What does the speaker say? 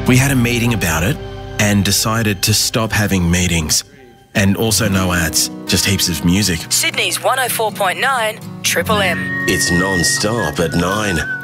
We had a meeting about it and decided to stop having meetings. And also no ads, just heaps of music. Sydney's 104.9 Triple M. It's non-stop at 9.